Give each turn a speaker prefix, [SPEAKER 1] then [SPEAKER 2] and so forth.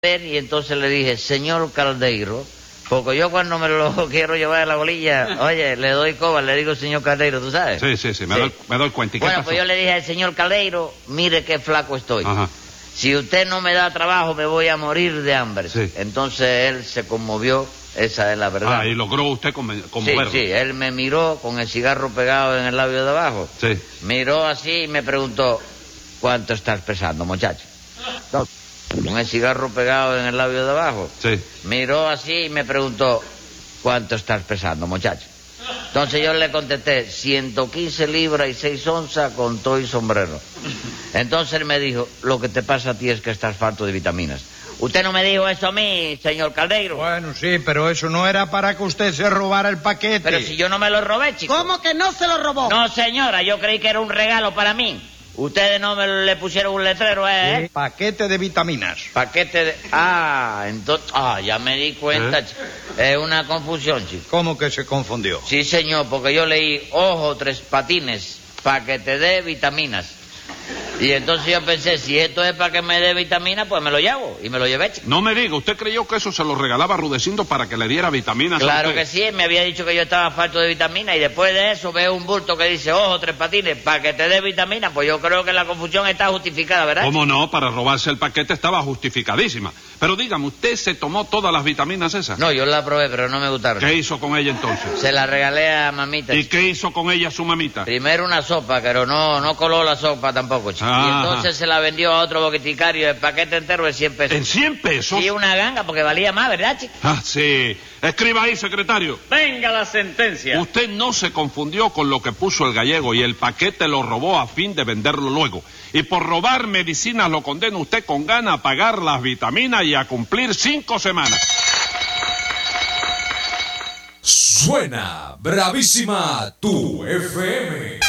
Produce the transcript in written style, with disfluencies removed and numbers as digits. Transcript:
[SPEAKER 1] Y entonces le dije, señor Caldeiro, porque yo cuando me lo quiero llevar a la bolilla, oye, le doy coba, le digo señor Caldeiro, ¿tú sabes?
[SPEAKER 2] Sí, me doy cuenta. ¿Y qué
[SPEAKER 1] bueno,
[SPEAKER 2] pasó?
[SPEAKER 1] pues yo le dije al señor Caldeiro, mire qué flaco estoy.
[SPEAKER 2] Ajá.
[SPEAKER 1] Si usted no me da trabajo, me voy a morir de hambre.
[SPEAKER 2] Sí.
[SPEAKER 1] Entonces él se conmovió, esa es la verdad.
[SPEAKER 2] Y logró usted conmoverlo.
[SPEAKER 1] Sí, él me miró con el cigarro pegado en el labio de abajo.
[SPEAKER 2] Sí.
[SPEAKER 1] Miró así y me preguntó, ¿cuánto estás pesando, muchacho? Con el cigarro pegado en el labio de abajo.
[SPEAKER 2] Sí.
[SPEAKER 1] Miró así y me preguntó, ¿cuánto estás pesando, muchacho? Entonces yo le contesté, 115 libras y 6 onzas con todo y sombrero. Entonces él me dijo, lo que te pasa a ti es que estás falto de vitaminas. Usted no me dijo eso a mí, señor Caldeiro.
[SPEAKER 3] Bueno, sí, pero eso no era para que usted se robara el paquete.
[SPEAKER 1] Pero si yo no me lo robé, chico.
[SPEAKER 4] ¿Cómo que no se lo robó?
[SPEAKER 1] No, señora, yo creí que era un regalo para mí. Ustedes no le pusieron un letrero, ¿eh?
[SPEAKER 3] Paquete de vitaminas.
[SPEAKER 1] Paquete de... entonces... ya me di cuenta, chico. Es una confusión, chico.
[SPEAKER 3] ¿Cómo que se confundió?
[SPEAKER 1] Sí, señor, porque yo leí, ojo, 3 patines, para que te dé vitaminas. Y entonces yo pensé, si esto es para que me dé vitaminas, pues me lo llevo. Y me lo llevé, chico.
[SPEAKER 2] No me diga, ¿usted creyó que eso se lo regalaba a Rudecindo para que le diera vitaminas a
[SPEAKER 1] Claro
[SPEAKER 2] usted?
[SPEAKER 1] que sí, él me había dicho que yo estaba falto de vitaminas y después de eso veo un bulto que dice, ojo, 3 patines, para que te dé vitaminas. Pues yo creo que la confusión está justificada, ¿verdad?
[SPEAKER 2] ¿Cómo no? Para robarse el paquete estaba justificadísima. Pero dígame, ¿usted se tomó todas las vitaminas esas?
[SPEAKER 1] No, yo la probé, pero no me gustaron.
[SPEAKER 2] ¿Qué hizo con ella entonces?
[SPEAKER 1] Se la regalé a mamita.
[SPEAKER 2] ¿Y qué hizo con ella su mamita?
[SPEAKER 1] Primero una sopa, pero no coló la sopa tampoco, chico. Y entonces se la vendió a otro boticario, el paquete entero de 100 pesos.
[SPEAKER 2] ¿En 100 pesos?
[SPEAKER 1] Sí, una ganga, porque valía más, ¿verdad, chico?
[SPEAKER 2] Sí. Escriba ahí, secretario.
[SPEAKER 5] Venga la sentencia.
[SPEAKER 2] Usted no se confundió con lo que puso el gallego y el paquete lo robó a fin de venderlo luego. Y por robar medicinas lo condena usted con gana a pagar las vitaminas y a cumplir 5 semanas.
[SPEAKER 6] Suena bravísima tu FM.